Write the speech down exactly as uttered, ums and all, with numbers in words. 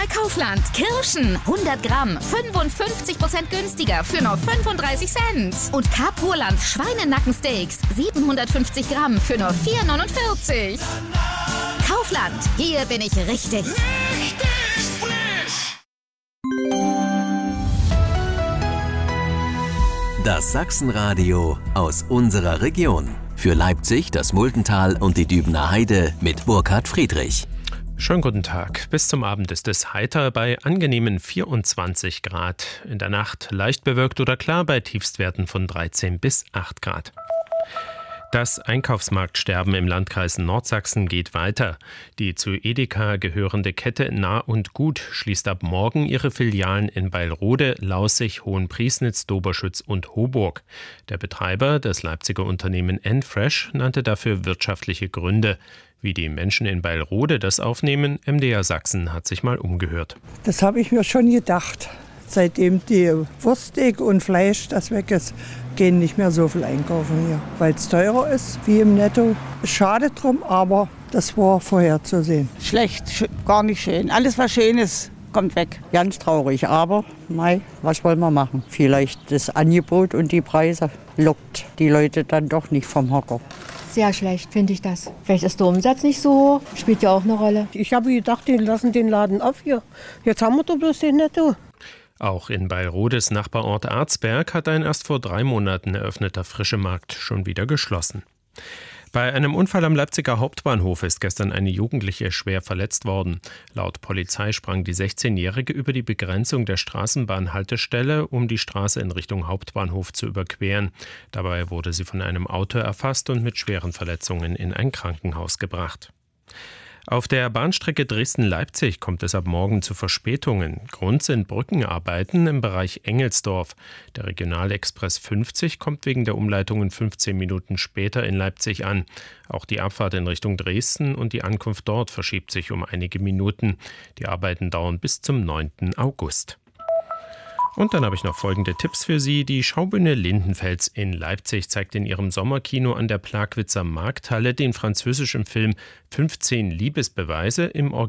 bei Kaufland. Kirschen hundert Gramm, fünfundfünfzig Prozent günstiger für nur fünfunddreißig Cent. Und Capurland Schweinenackensteaks, siebenhundertfünfzig Gramm für nur vier neunundvierzig. Kaufland, hier bin ich richtig. Richtig frisch! Das Sachsenradio aus unserer Region. Für Leipzig, das Muldental und die Dübener Heide mit Burkhard Friedrich. Schönen guten Tag. Bis zum Abend ist es heiter bei angenehmen vierundzwanzig Grad. In der Nacht leicht bewölkt oder klar bei Tiefstwerten von dreizehn bis acht Grad. Das Einkaufsmarktsterben im Landkreis Nordsachsen geht weiter. Die zu Edeka gehörende Kette Nah und Gut schließt ab morgen ihre Filialen in Beilrode, Laußig, Hohenpriesnitz, Doberschütz und Hoburg. Der Betreiber, das Leipziger Unternehmen Enfresh, nannte dafür wirtschaftliche Gründe. Wie die Menschen in Beilrode das aufnehmen, M D R Sachsen hat sich mal umgehört. Das habe ich mir schon gedacht. Seitdem die Wurstthek und Fleisch, das weg ist, gehen nicht mehr so viel einkaufen hier. Weil es teurer ist, wie im Netto. Schade drum, aber das war vorherzusehen. Schlecht, sch- gar nicht schön. Alles, was schön ist, kommt weg. Ganz traurig, aber mei, was wollen wir machen? Vielleicht das Angebot und die Preise lockt die Leute dann doch nicht vom Hocker. Sehr schlecht, finde ich das. Vielleicht ist der Umsatz nicht so hoch, spielt ja auch eine Rolle. Ich habe gedacht, die lassen den Laden auf hier. Jetzt haben wir doch bloß den Netto. Auch in Beilrodes Nachbarort Arzberg hat ein erst vor drei Monaten eröffneter Frischemarkt schon wieder geschlossen. Bei einem Unfall am Leipziger Hauptbahnhof ist gestern eine Jugendliche schwer verletzt worden. Laut Polizei sprang die sechzehnjährige über die Begrenzung der Straßenbahnhaltestelle, um die Straße in Richtung Hauptbahnhof zu überqueren. Dabei wurde sie von einem Auto erfasst und mit schweren Verletzungen in ein Krankenhaus gebracht. Auf der Bahnstrecke Dresden-Leipzig kommt es ab morgen zu Verspätungen. Grund sind Brückenarbeiten im Bereich Engelsdorf. Der Regionalexpress fünfzig kommt wegen der Umleitungen fünfzehn Minuten später in Leipzig an. Auch die Abfahrt in Richtung Dresden und die Ankunft dort verschiebt sich um einige Minuten. Die Arbeiten dauern bis zum neunten August. Und dann habe ich noch folgende Tipps für Sie. Die Schaubühne Lindenfels in Leipzig zeigt in ihrem Sommerkino an der Plagwitzer Markthalle den französischen Film fünfzehn Liebesbeweise im Original.